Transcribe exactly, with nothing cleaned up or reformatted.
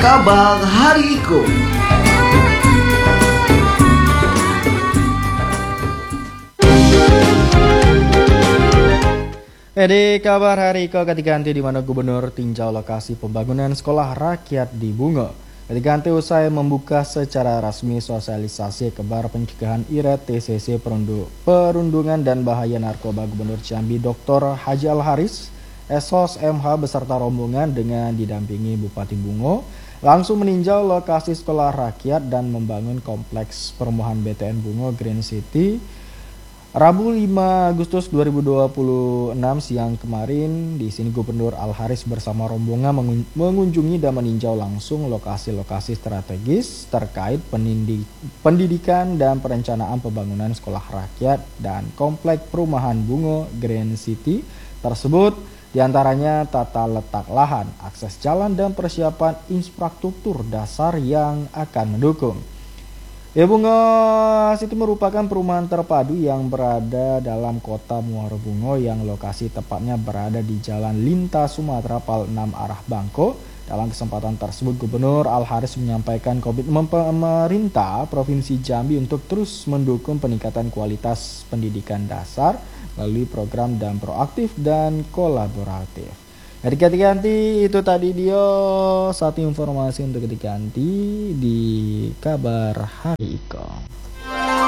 Kabar Hari Iko. Di kabar hari ke ketiga ganti di mana Gubernur tinjau lokasi pembangunan sekolah rakyat di Bungo. Ketiga ganti usai membuka secara resmi sosialisasi kebar pencegahan I R E T T C C perundu, perundungan dan bahaya narkoba Gubernur Jambi Doktor Haji Al Haris, S O S M H beserta rombongan dengan didampingi Bupati Bungo langsung meninjau lokasi sekolah rakyat dan membangun kompleks perumahan B T N Bungo Green City. Rabu lima Agustus dua ribu dua puluh enam siang kemarin, di sini Gubernur Al Haris bersama rombongan mengunjungi dan meninjau langsung lokasi-lokasi strategis terkait pendidikan dan perencanaan pembangunan sekolah rakyat dan kompleks perumahan Bungo Green City tersebut, diantaranya tata letak lahan, akses jalan dan persiapan infrastruktur dasar yang akan mendukung. Ya, Bungo City merupakan perumahan terpadu yang berada dalam kota Muaro Bungo yang lokasi tepatnya berada di Jalan Lintas Sumatera Pal enam arah Bangko. Dalam kesempatan tersebut, Gubernur Al Haris menyampaikan komitmen pemerintah Provinsi Jambi untuk terus mendukung peningkatan kualitas pendidikan dasar melalui program dan proaktif dan kolaboratif. Dari ketika ganti itu tadi dia satu informasi untuk ketika ganti di kabar hari Iko.